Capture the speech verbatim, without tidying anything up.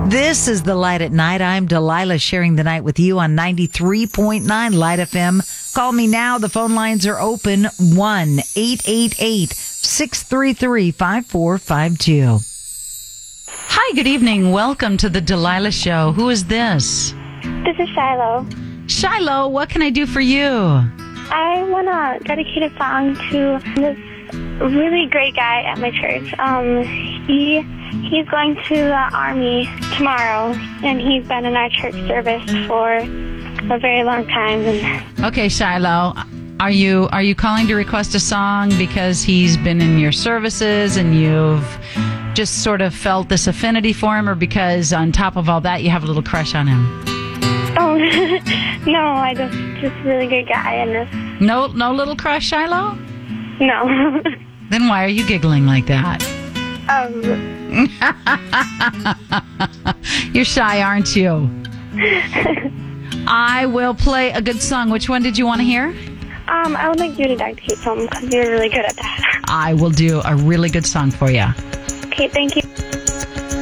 This is The Light at Night. I'm Delilah, sharing the night with you on ninety-three point nine Light F M. Call me now. The phone lines are open. one eight eight eight, six three three, five four five two. Hi, good evening. Welcome to the Delilah Show. Who is this? This is Shiloh. Shiloh, what can I do for you? I want to dedicate a song to this really great guy at my church. Um, he he's going to the Army tomorrow, and he's been in our church service for a very long time. And Okay, Shiloh, are you are you calling to request a song because he's been in your services and you've just sort of felt this affinity for him, or because on top of all that you have a little crush on him? oh no, I just just really good guy, and this No, no little crush, Shiloh? no. Then why are you giggling like that? um, You're shy, aren't you? I will play a good song. Which one did you want to hear? um, I would like you to dedicate something because you're really good at that. I will do a really good song for you. Okay, thank you.